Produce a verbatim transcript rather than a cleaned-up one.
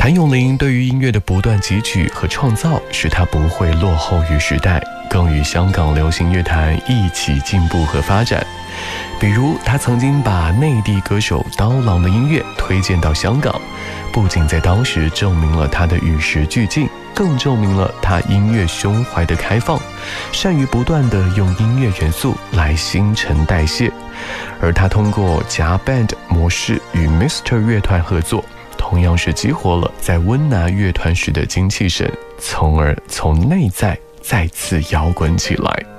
谭咏麟对于音乐的不断汲取和创造，使他不会落后于时代，更与香港流行乐坛一起进步和发展。比如他曾经把内地歌手刀郎的音乐推荐到香港，不仅在当时证明了他的与时俱进，更证明了他音乐胸怀的开放，善于不断地用音乐元素来新陈代谢。而他通过夹 band 模式与 Mister 乐团合作，同样是激活了在温拿乐团时的精气神，从而从内在再次摇滚起来。